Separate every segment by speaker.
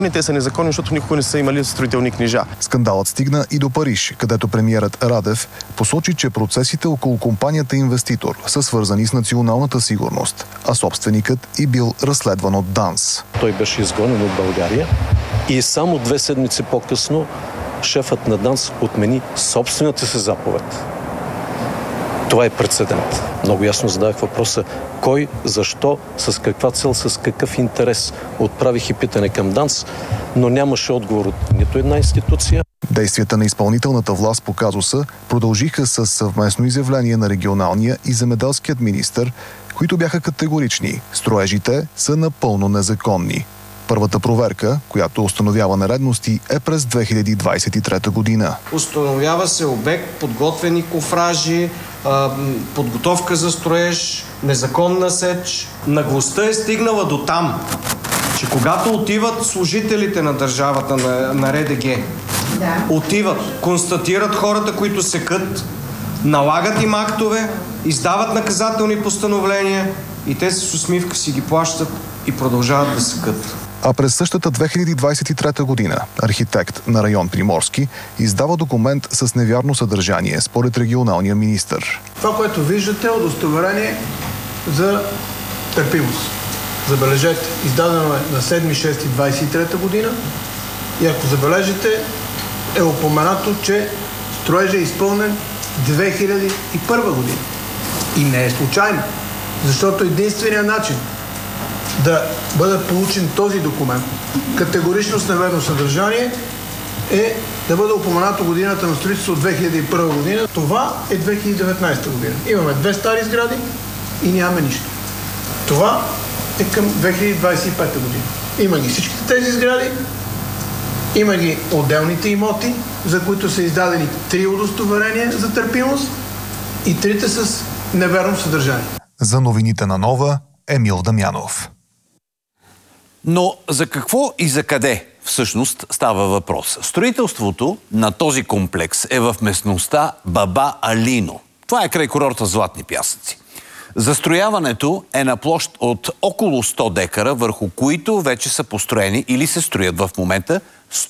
Speaker 1: Те са незаконни, защото никога не са имали строителни книжа.
Speaker 2: Скандалът стигна и до Париж, където премиерът Радев посочи, че процесите около компанията инвеститор са свързани с националната сигурност, а собственикът и бил разследван от ДАНС.
Speaker 3: Той беше изгонен от България и само 2 седмици по-късно шефът на ДАНС отмени собствената си заповед. Това е прецедент. Много ясно задавах въпроса кой, защо, с каква цел, с какъв интерес. Отправих и питане към ДАНС, но нямаше отговор от нито една институция.
Speaker 2: Действията на изпълнителната власт по казуса продължиха с съвместно изявление на регионалния и земеделският министър, които бяха категорични. Строежите са напълно незаконни. Първата проверка, която установява нередности, е през 2023 година.
Speaker 4: Установява се обект, подготвени кофражи, подготовка за строеж, незаконна сеч. Наглостта е стигнала до там, че когато отиват служителите на държавата, на РДГ, отиват, констатират хората, които секат, налагат им актове, издават наказателни постановления и те с усмивка си ги плащат и продължават да секат.
Speaker 2: А през същата 2023 година архитект на район Приморски издава документ с невярно съдържание според регионалния министър.
Speaker 5: Това, което виждате, е удостоверение за търпимост. Забележете, издадено е на 7.6.23 година и ако забележите, е упоменато, че строежът е изпълнен 2001 година. И не е случайно, защото единственият начин да бъде получен този документ категорично с неверно съдържание е да бъде упоменато годината на строителство от 2001 година. Това е 2019 година. Имаме 2 стари сгради и нямаме нищо. Това е към 2025 година. Има ги всичките тези сгради, има ги отделните имоти, за които са издадени 3 удостоверения за търпимост и 3 с неверно съдържание.
Speaker 2: За новините на Нова, Емил Дамянов.
Speaker 6: Но за какво и за къде всъщност става въпрос? Строителството на този комплекс е в местността Баба Алино. Това е край курорта Златни пясъци. Застрояването е на площ от около 100 декара, върху които вече са построени или се строят в момента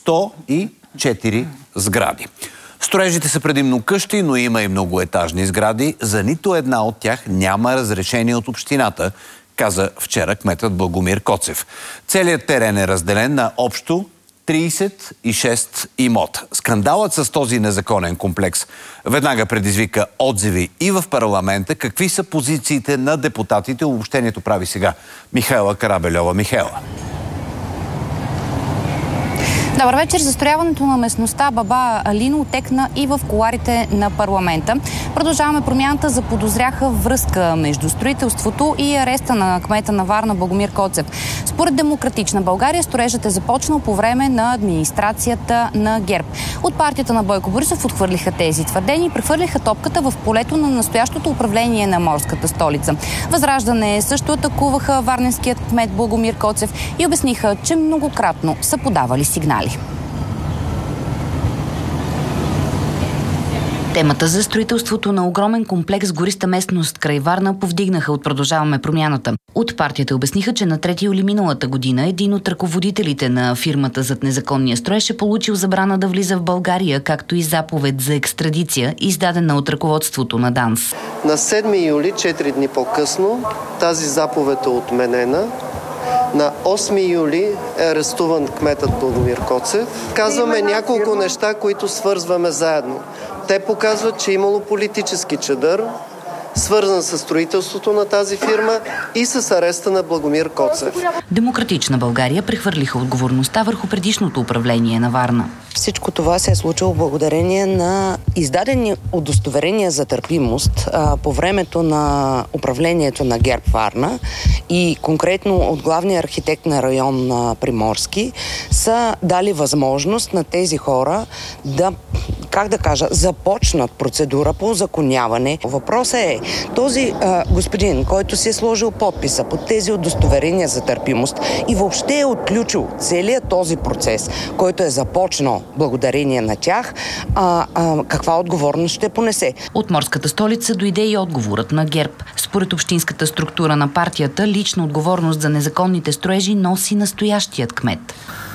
Speaker 6: 104 сгради. Строежите са предимно къщи, но има и многоетажни сгради. За нито една от тях няма разрешение от общината, каза вчера кметът Благомир Коцев. Целият терен е разделен на общо 36 имота. Скандалът с този незаконен комплекс веднага предизвика отзиви и в парламента. Какви са позициите на депутатите? Обобщението прави сега Михаела Карабельова. Михаела.
Speaker 7: Добър вечер. Застрояването на местността Баба Алино отекна и в кулоарите на парламента. Продължаваме промяната, заподозряха връзка между строителството и ареста на кмета на Варна Благомир Коцев. Според Демократична България строежът е започнал по време на администрацията на ГЕРБ. От партията на Бойко Борисов отхвърлиха тези твърдения и прехвърлиха топката в полето на настоящото управление на морската столица. Възраждане също атакуваха варненският кмет Благомир Коцев и обясниха, че многократно са подавали сигнали. Темата за строителството на огромен комплекс в гориста местност край Варна повдигнаха от Продължаваме промяната. От партията обясниха, че на 3 юли миналата година един от ръководителите на фирмата зад незаконния строеж е получил забрана да влиза в България, както и заповед за екстрадиция, издадена от ръководството на ДАНС.
Speaker 8: На 7 юли, 4 дни по-късно, тази заповед е отменена. На 8 юли е арестуван кметът Благомир Коцев. Казваме няколко неща, които свързваме заедно. Те показват, че е имало политически чадър, свързан с строителството на тази фирма и с ареста на Благомир Коцев.
Speaker 7: Демократична България прехвърлиха отговорността върху предишното управление на Варна.
Speaker 9: Всичко това се е случило благодарение на издадени удостоверения за търпимост по времето на управлението на ГЕРБ Варна и конкретно от главния архитект на район Приморски са дали възможност на тези хора да, започнат процедура по узаконяване. Въпросът е, този господин, който си е сложил подписа под тези удостоверения за търпимост и въобще е отключил целият този процес, който е започнал благодарение на тях, каква отговорност ще понесе?
Speaker 7: От морската столица дойде и отговорът на ГЕРБ. Според общинската структура на партията, лична отговорност за незаконните строежи носи настоящият кмет.